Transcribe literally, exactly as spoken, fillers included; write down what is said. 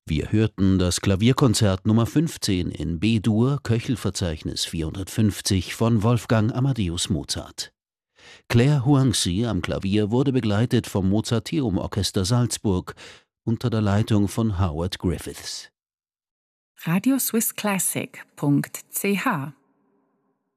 Wir hörten das Klavierkonzert Nummer fünfzehn in B-Dur, Köchelverzeichnis vierhundertfünfzig von Wolfgang Amadeus Mozart. Claire Huangzi am Klavier wurde begleitet vom Mozarteum-Orchester Salzburg unter der Leitung von Howard Griffiths. radioswissclassic punkt c h